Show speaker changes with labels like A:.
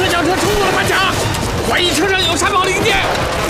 A: 测脚车冲入了关卡，怀疑车上有山堡零件。